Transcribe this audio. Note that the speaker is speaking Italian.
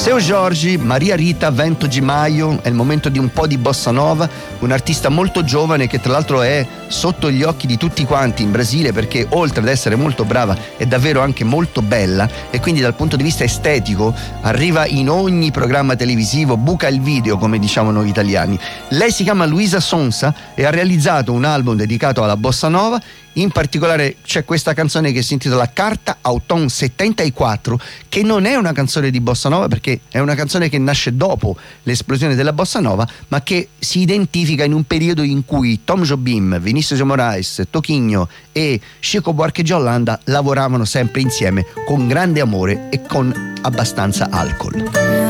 Seu Jorge, Maria Rita, Vento Di Maio, è il momento di un po' di bossa nova, un artista molto giovane che tra l'altro è sotto gli occhi di tutti quanti in Brasile, perché oltre ad essere molto brava è davvero anche molto bella, e quindi dal punto di vista estetico arriva in ogni programma televisivo, buca il video come diciamo noi italiani. Lei si chiama Luisa Sonza e ha realizzato un album dedicato alla bossa nova. In particolare c'è questa canzone che si intitola Carta Auton 74, che non è una canzone di bossa nova perché è una canzone che nasce dopo l'esplosione della bossa nova, ma che si identifica in un periodo in cui Tom Jobim, Vinícius de Moraes, Toquinho e Chico Buarque de Holanda lavoravano sempre insieme con grande amore e con abbastanza alcol.